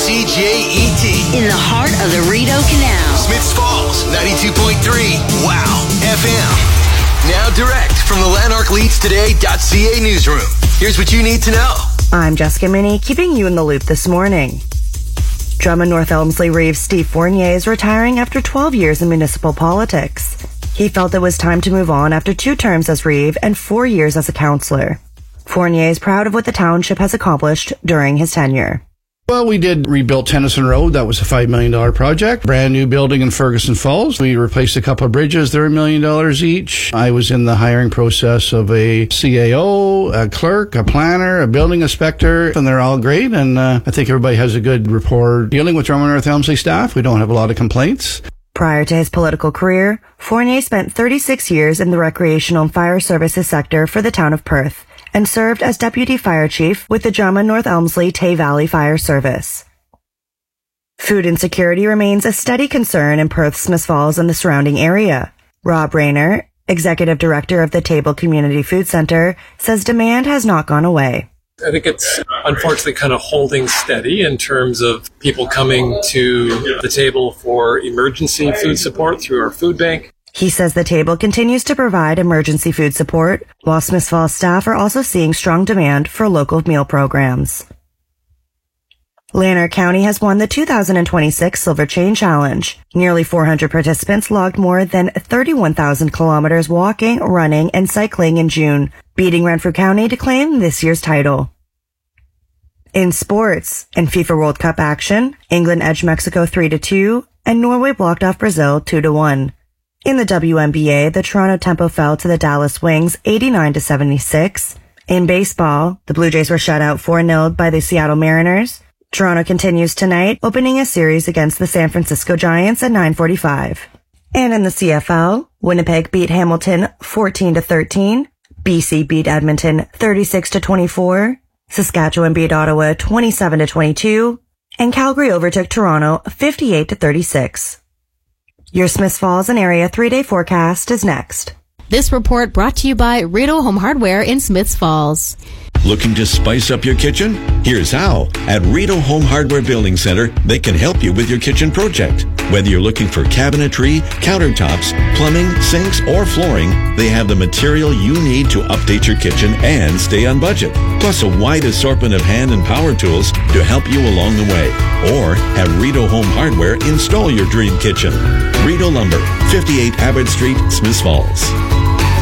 WCJET. In the heart of the Rideau Canal. Smiths Falls, 92.3. Wow. FM. Now direct from the LanarkLeadsToday.ca newsroom. Here's what you need to know. I'm Jessica Minnie, keeping you in the loop this morning. Drummond North Elmsley Reeves Steve Fournier is retiring after 12 years in municipal politics. He felt it was time to move on after 2 terms as Reeve and 4 years as a councillor. Fournier is proud of what the township has accomplished during his tenure. Well, we did rebuild Tennyson Road. That was a $5 million project. Brand new building in Ferguson Falls. We replaced a couple of bridges. They're $1 million each. I was in the hiring process of a CAO, a clerk, a planner, a building inspector, and they're all great. And I think everybody has a good rapport dealing with Drummond North Elmsley staff. We don't have a lot of complaints. Prior to his political career, Fournier spent 36 years in the recreational and fire services sector for the town of Perth, and served as Deputy Fire Chief with the Drummond North Elmsley Tay Valley Fire Service. Food insecurity remains a steady concern in Perth, Smiths Falls, and the surrounding area. Rob Rayner, Executive Director of the Table Community Food Centre, says demand has not gone away. I think it's unfortunately kind of holding steady in terms of people coming to the table for emergency food support through our food bank. He says the table continues to provide emergency food support, while Smiths Falls staff are also seeing strong demand for local meal programs. Lanark County has won the 2026 Silver Chain Challenge. Nearly 400 participants logged more than 31,000 kilometers walking, running, and cycling in June, beating Renfrew County to claim this year's title. In sports, in FIFA World Cup action, England edged Mexico 3-2, and Norway blocked off Brazil 2-1. In the WNBA, the Toronto Tempo fell to the Dallas Wings 89-76. In baseball, the Blue Jays were shut out 4-0 by the Seattle Mariners. Toronto continues tonight, opening a series against the San Francisco Giants at 9:45. And in the CFL, Winnipeg beat Hamilton 14-13. BC beat Edmonton 36-24. Saskatchewan beat Ottawa 27-22. And Calgary overtook Toronto 58-36. Your Smiths Falls and area 3-day forecast is next. This report brought to you by Rideau Home Hardware in Smiths Falls. Looking to spice up your kitchen? Here's how. At Rideau Home Hardware Building Center, they can help you with your kitchen project. Whether you're looking for cabinetry, countertops, plumbing, sinks, or flooring, they have the material you need to update your kitchen and stay on budget. Plus a wide assortment of hand and power tools to help you along the way. Or have Rideau Home Hardware install your dream kitchen. Rideau Lumber, 58 Abbott Street, Smiths Falls.